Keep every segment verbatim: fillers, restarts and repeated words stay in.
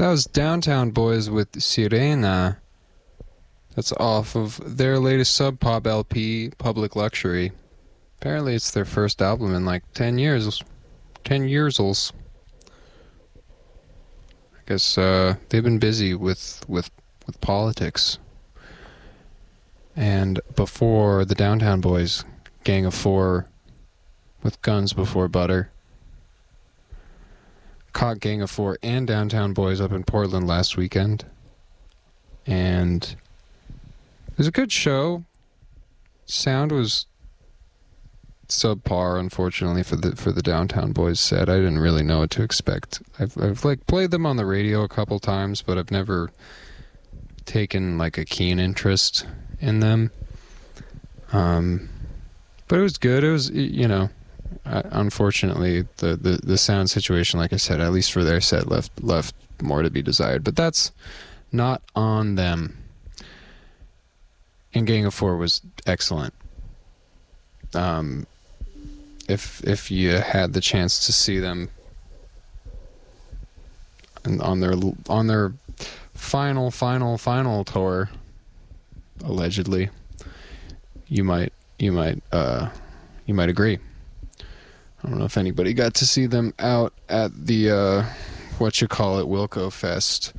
That was Downtown Boys with Sirena. That's off of their latest Sub Pop L P, Public Luxury. Apparently it's their first album in like ten years. ten yearsels. I guess uh, they've been busy with, with, with politics. And before the Downtown Boys, Gang of Four with Guns Before Butter. Caught Gang of Four and Downtown Boys up in Portland last weekend. And it was a good show. Sound was subpar, unfortunately, for the for the Downtown Boys set. I didn't really know what to expect. I've I've like played them on the radio a couple times, but I've never taken like a keen interest in them. Um, but it was good. It was, you know, uh, unfortunately the, the the sound situation, like I said, at least for their set, left left more to be desired. But that's not on them. And Gang of Four was excellent. Um, if if you had the chance to see them and on their on their final final final tour, allegedly, you might you might uh, you might agree. I don't know if anybody got to see them out at the uh, what you call it Wilco Fest.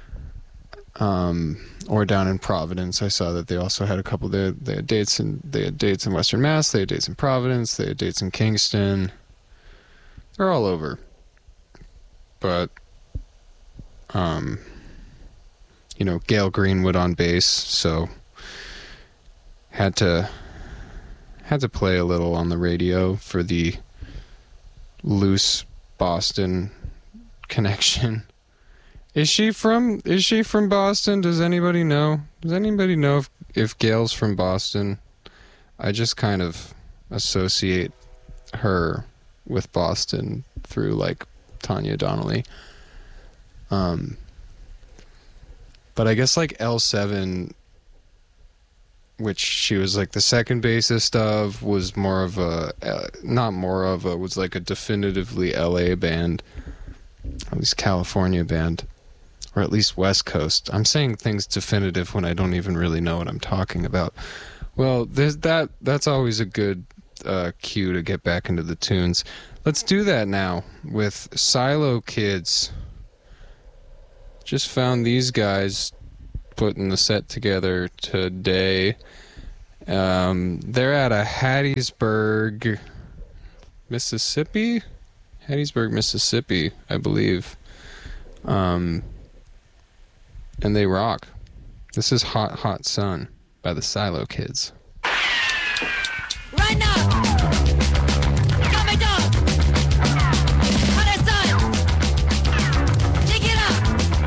Um, or down in Providence. I saw that they also had a couple. They, they had dates in they had dates in Western Mass. They had dates in Providence. They had dates in Kingston. They're all over. But, um, you know, Gail Greenwood on bass, so had to had to play a little on the radio for the loose Boston connection. Is she from is she from Boston? Does anybody know? Does anybody know if, if Gail's from Boston? I just kind of associate her with Boston through like Tanya Donnelly. Um but I guess like L seven, which she was like the second bassist of, was more of a uh, not more of a was like a definitively L A band, at least California band. Or at least West Coast. I'm saying things definitive when I don't even really know what I'm talking about. Well, there's that. That's always a good uh, cue to get back into the tunes. Let's do that now with Silo Kids. Just found these guys putting the set together today. Um, they're out of Hattiesburg, Mississippi? Hattiesburg, Mississippi, I believe. Um... And they rock. This is Hot Hot Sun by the Silo Kids.